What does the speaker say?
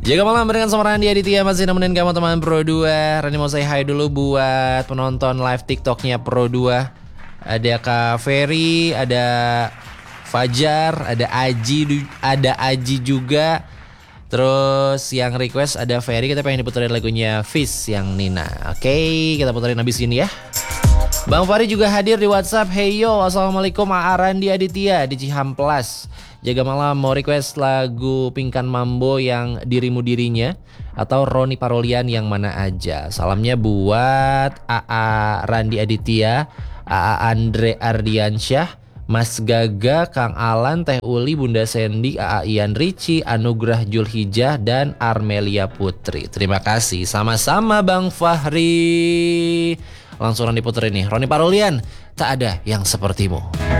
Jaga malam barengan sama Randi Aditya, masih nemenin kamu teman Pro 2. Randi mau say hi dulu buat penonton live TikToknya Pro 2. Ada Kak Ferry, ada Fajar, ada Aji juga. Terus yang request ada Ferry, kita pengen diputerin lagunya Fish yang Nina. Oke, kita puterin abis ini ya. Bang Fahri juga hadir di WhatsApp. Hey yo, assalamualaikum Randi Aditya di Cihamplas. Jaga malam mau request lagu Pinkan Mambo yang Dirimu Dirinya atau Roni Parolian yang mana aja. Salamnya buat AA Randi Aditya, AA Andre Ardiansyah, Mas Gaga, Kang Alan, Teh Uli, Bunda Sandy, AA Ian Ricci, Anugrah Julhijah, dan Armelia Putri. Terima kasih. Sama-sama Bang Fahri. Langsung diputerin nih Roni Parolian, Tak Ada Yang Sepertimu.